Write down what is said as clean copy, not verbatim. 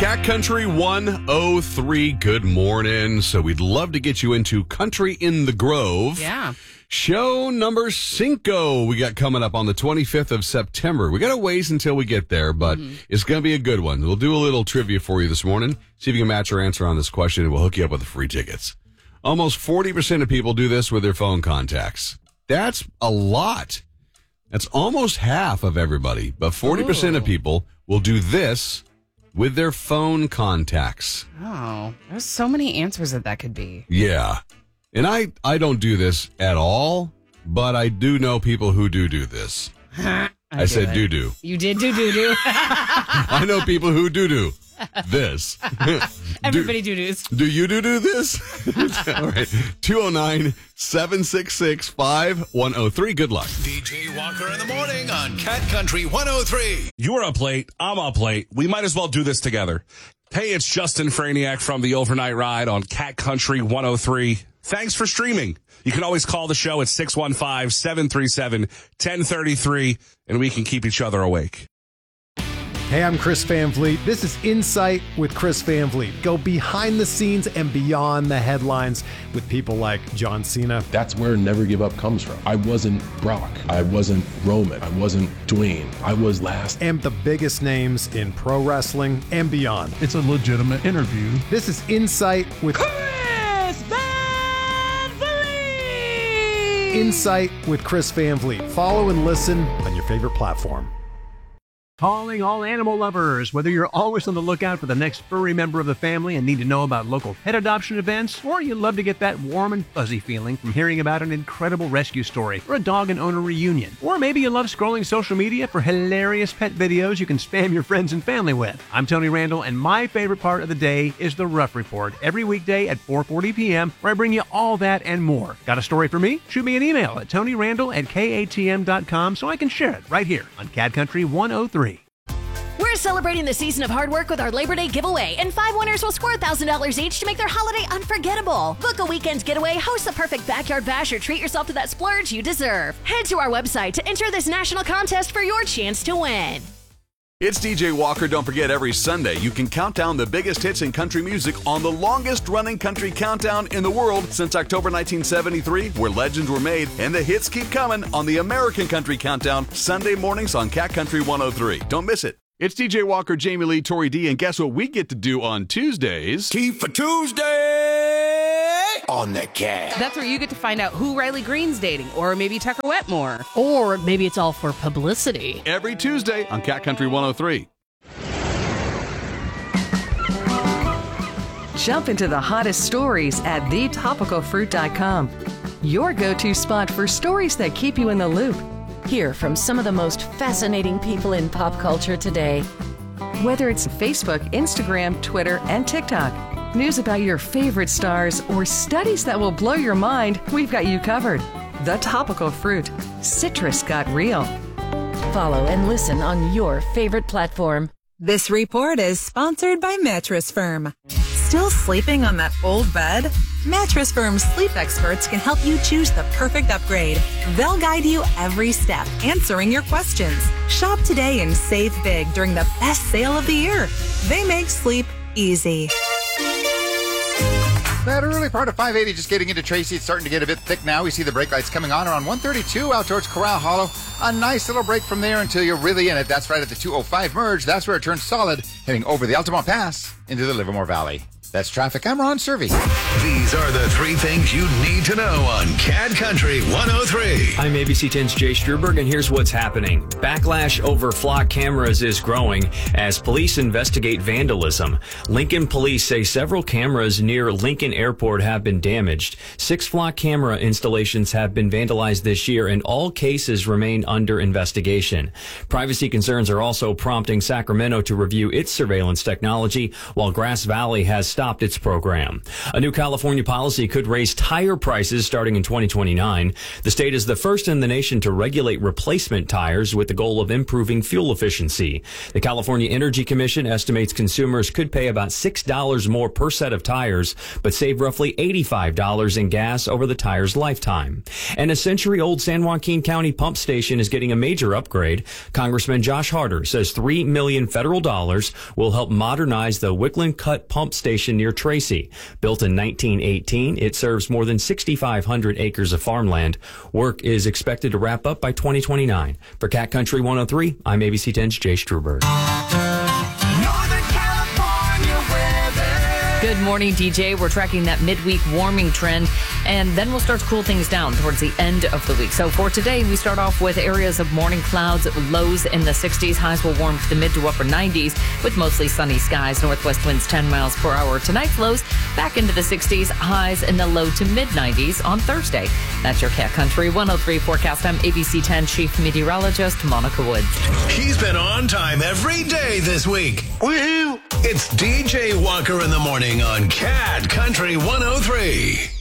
Cat Country 103, good morning. So we'd love to get you into Country in the Grove. Yeah. Show number 5 we got coming up on the 25th of September. We got a ways until we get there, but it's going to be a good one. We'll do a little trivia for you this morning. See if you can match your answer on this question, and we'll hook you up with the free tickets. Almost 40% of people do this with their phone contacts. That's a lot. That's almost half of everybody, but 40% of people will do this with their phone contacts. Oh, there's so many answers that could be. Yeah. And I don't do this at all, but I do know people who do this. I said do. You did do. I know people who do this. Everybody do-dos. Do you do this? All right. 209-766-5103. Good luck. DJ Walker in the morning on Cat Country 103. You're a plate. I'm a plate. We might as well do this together. Hey, it's Justin Franiak from the Overnight Ride on Cat Country 103. Thanks for streaming. You can always call the show at 615-737-1033, and we can keep each other awake. Hey, I'm Chris Van Vliet. This is Insight with Chris Van Vliet. Go behind the scenes and beyond the headlines with people like John Cena. That's where Never Give Up comes from. I wasn't Brock. I wasn't Roman. I wasn't Dwayne. I was last. And the biggest names in pro wrestling and beyond. It's a legitimate interview. This is Insight with Chris Van Vliet. Insight with Chris Van Vliet. Follow and listen on your favorite platform. Calling all animal lovers. Whether you're always on the lookout for the next furry member of the family and need to know about local pet adoption events, or you love to get that warm and fuzzy feeling from hearing about an incredible rescue story or a dog and owner reunion, or maybe you love scrolling social media for hilarious pet videos you can spam your friends and family with. I'm Tony Randall, and my favorite part of the day is the Rough Report, every weekday at 4:40 p.m., where I bring you all that and more. Got a story for me? Shoot me an email at tonyrandall@katm.com so I can share it right here on Cat Country 103. We're celebrating the season of hard work with our Labor Day giveaway, and 5 winners will score $1,000 each to make their holiday unforgettable. Book a weekend getaway, host the perfect backyard bash, or treat yourself to that splurge you deserve. Head to our website to enter this national contest for your chance to win. It's DJ Walker. Don't forget, every Sunday you can count down the biggest hits in country music on the longest-running country countdown in the world since October 1973, where legends were made, and the hits keep coming on the American Country Countdown, Sunday mornings on Cat Country 103. Don't miss it. It's DJ Walker, Jamie Lee, Tori D, and guess what we get to do on Tuesdays? Tea for Tuesday on the Cat. That's where you get to find out who Riley Green's dating, or maybe Tucker Wetmore. Or maybe it's all for publicity. Every Tuesday on Cat Country 103. Jump into the hottest stories at thetopicalfruit.com. Your go-to spot for stories that keep you in the loop. Hear from some of the most fascinating people in pop culture today. Whether it's Facebook, Instagram, Twitter, and TikTok, news about your favorite stars, or studies that will blow your mind, we've got you covered. The Topical Fruit. Citrus got real. Follow and listen on your favorite platform. This report is sponsored by Mattress Firm. Still sleeping on that old bed? Mattress Firm's sleep experts can help you choose the perfect upgrade. They'll guide you every step, answering your questions. Shop today and save big during the best sale of the year. They make sleep easy. That early part of 580 just getting into Tracy. It's starting to get a bit thick now. We see the brake lights coming on around 132 out towards Corral Hollow. A nice little break from there until you're really in it. That's right at the 205 merge. That's where it turns solid, heading over the Altamont Pass into the Livermore Valley. That's traffic. I'm Ron Servey. These are the 3 things you need to know on Cat Country 103. I'm ABC 10's Jay Struberg, and here's what's happening. Backlash over flock cameras is growing as police investigate vandalism. Lincoln police say several cameras near Lincoln Airport have been damaged. 6 flock camera installations have been vandalized this year, and all cases remain under investigation. Privacy concerns are also prompting Sacramento to review its surveillance technology, while Grass Valley has stopped its program. A new California policy could raise tire prices starting in 2029. The state is the first in the nation to regulate replacement tires with the goal of improving fuel efficiency. The California Energy Commission estimates consumers could pay about $6 more per set of tires, but save roughly $85 in gas over the tire's lifetime. And a century-old San Joaquin County pump station is getting a major upgrade. Congressman Josh Harder says $3 million federal dollars will help modernize the Wickland Cut pump station near Tracy. Built in 1918, it serves more than 6,500 acres of farmland. Work is expected to wrap up by 2029. For Cat Country 103, I'm ABC 10's Jay Struberg. Good morning, DJ. We're tracking that midweek warming trend, and then we'll start to cool things down towards the end of the week. So for today, we start off with areas of morning clouds, lows in the 60s. Highs will warm to the mid to upper 90s with mostly sunny skies. Northwest winds 10 miles per hour. Tonight's lows back into the 60s. Highs in the low to mid 90s on Thursday. That's your Cat Country 103 forecast. I'm ABC 10 Chief Meteorologist Monica Woods. He's been on time every day this week. Woohoo! It's DJ Walker in the morning on Cat Country 103.